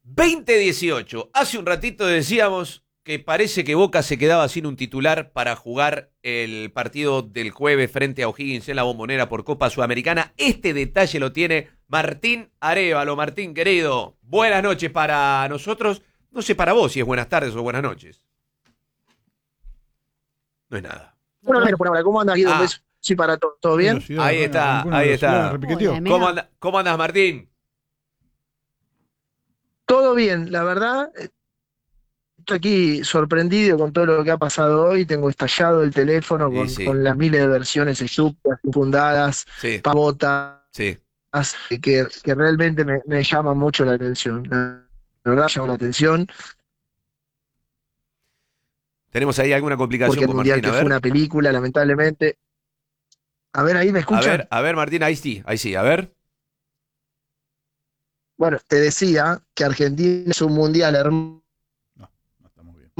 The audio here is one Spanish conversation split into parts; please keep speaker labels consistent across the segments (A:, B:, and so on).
A: 2018. Hace un ratito decíamos que parece que Boca se quedaba sin un titular para jugar el partido del jueves frente a O'Higgins en la Bombonera por Copa Sudamericana. Este detalle lo tiene Martín Arévalo. Martín, querido, buenas noches para nosotros. No sé para vos si es buenas tardes o buenas noches. No es nada.
B: Bueno, por ahora, ¿cómo andas, Guido? Sí, para todo bien.
A: Ahí está, ahí está. ¿Cómo andas, Martín?
B: Todo bien, la verdad. Estoy aquí sorprendido con todo lo que ha pasado hoy. Tengo estallado el teléfono con las miles de versiones estúpidas, infundadas, pavotas, que realmente me llaman mucho la atención. La verdad, llama la atención.
A: ¿Tenemos ahí alguna complicación
B: porque el
A: con
B: Mundial
A: Martín?
B: Que fue una película, lamentablemente. A ver, ahí me escuchan.
A: A ver, Martín, ahí sí, a ver.
B: Bueno, te decía que Argentina es un mundial hermoso.
C: No estamos bien.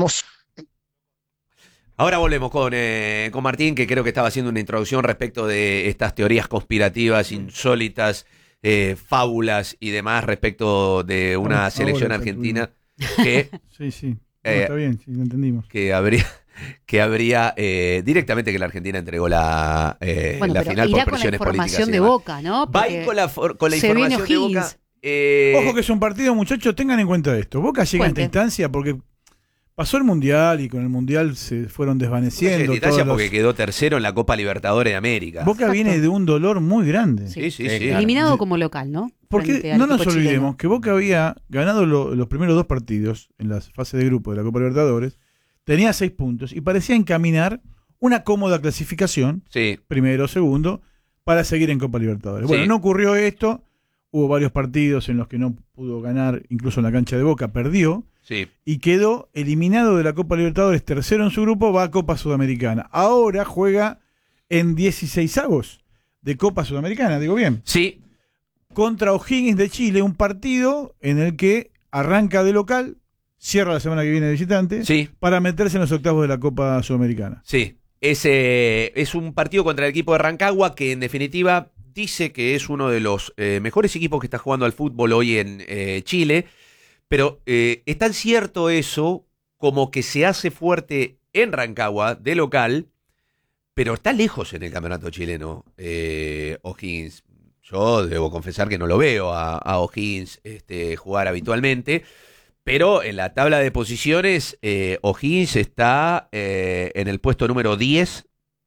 A: Ahora volvemos con Martín, que creo que estaba haciendo una introducción respecto de estas teorías conspirativas, insólitas, fábulas y demás respecto de una selección argentina que...
C: Sí. Está bien, sí, lo entendimos.
A: Que habría directamente que la Argentina entregó la final por presiones políticas.
D: Con la información de Boca, ¿no?
A: Va a ir con la información de Boca.
C: Ojo que es un partido, muchachos, tengan en cuenta esto. Boca llega a esta instancia porque pasó el Mundial y con el Mundial se fueron desvaneciendo.
A: Porque quedó tercero en la Copa Libertadores de América.
C: Boca viene de un dolor muy grande.
A: Sí.
D: Eliminado como local, ¿no?
C: Porque no nos olvidemos que Boca había ganado los primeros 2 partidos en las fases de grupo de la Copa Libertadores, tenía 6 puntos y parecía encaminar una cómoda clasificación, primero, segundo, para seguir en Copa Libertadores. Bueno, no ocurrió esto, hubo varios partidos en los que no pudo ganar, incluso en la cancha de Boca, perdió, y quedó eliminado de la Copa Libertadores, tercero en su grupo, va a Copa Sudamericana. Ahora juega en 16avos de Copa Sudamericana, digo bien.
A: Sí.
C: Contra O'Higgins de Chile, un partido en el que arranca de local, cierra la semana que viene de visitante, para meterse en los octavos de la Copa Sudamericana.
A: Sí, es un partido contra el equipo de Rancagua que en definitiva dice que es uno de los mejores equipos que está jugando al fútbol hoy en Chile, pero es tan cierto eso como que se hace fuerte en Rancagua de local, pero está lejos en el campeonato chileno O'Higgins. Yo debo confesar que no lo veo a O'Higgins jugar habitualmente, pero en la tabla de posiciones O'Higgins está en el puesto número 10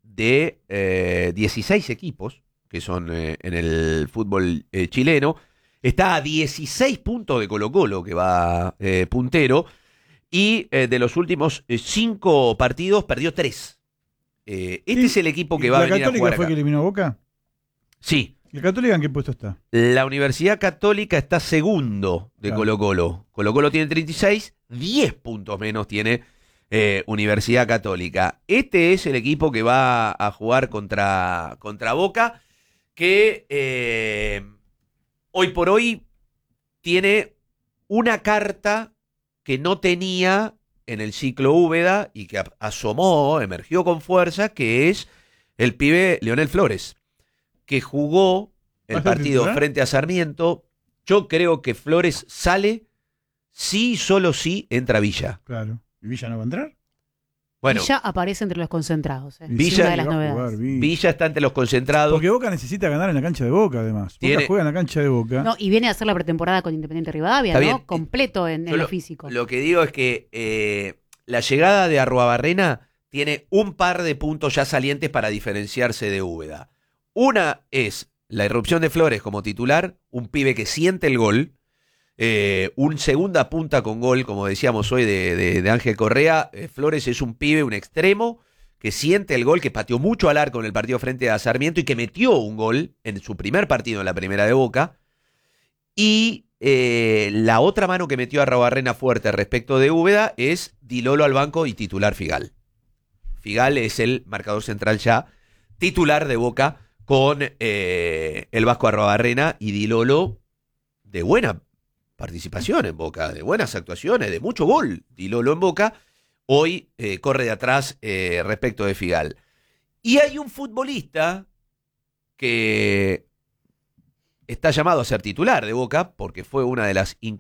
A: de 16 equipos que son en el fútbol chileno. Está a 16 puntos de Colo-Colo, que va puntero, y de los últimos 5 partidos perdió 3. Este es el equipo que va a venir a jugar acá.
C: ¿La Católica fue que eliminó a Boca?
A: Sí.
C: ¿La Católica en qué puesto está?
A: La Universidad Católica está segundo de Colo-Colo. Colo-Colo tiene 36, 10 puntos menos tiene Universidad Católica. Este es el equipo que va a jugar contra Boca, que hoy por hoy tiene una carta que no tenía en el ciclo Úbeda y que emergió con fuerza, que es el pibe Leonel Flores, que jugó el partido frente a Sarmiento. Yo creo que Flores sale solo si entra Villa.
C: Claro. ¿Y Villa no va a entrar?
A: Bueno,
D: Villa aparece entre los concentrados.
A: Villa,
D: una de las novedades.
A: Villa está entre los concentrados.
C: Porque Boca necesita ganar en la cancha de Boca, además. Boca juega en la cancha de Boca.
D: No, y viene a hacer la pretemporada con Independiente Rivadavia,
A: está
D: ¿no?
A: Bien.
D: Completo en lo físico.
A: Lo que digo es que la llegada de Arruabarrena tiene un par de puntos ya salientes para diferenciarse de Úbeda. Una es la irrupción de Flores como titular, un pibe que siente el gol, un segunda punta con gol, como decíamos hoy de Ángel Correa. Flores es un pibe, un extremo, que siente el gol, que pateó mucho al arco en el partido frente a Sarmiento y que metió un gol en su primer partido en la primera de Boca. Y la otra mano que metió a Arruabarrena fuerte respecto de Úbeda es Di Lolo al banco y titular Figal. Figal es el marcador central ya, titular de Boca, con el Vasco Arruabarrena y Di Lolo de buena participación en Boca, de buenas actuaciones, de mucho gol. Di Lolo en Boca, hoy corre de atrás respecto de Figal. Y hay un futbolista que está llamado a ser titular de Boca, porque fue una de las